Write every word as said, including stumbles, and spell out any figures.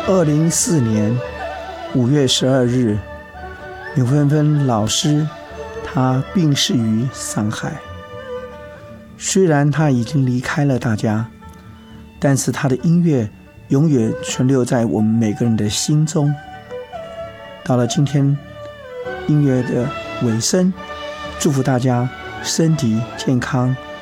二零一四年五月十二日，刘芬芬老师他病逝于上海。虽然他已经离开了大家，但是他的音乐永远存留在我们每个人的心中。到了今天音乐的尾声，祝福大家身体健康，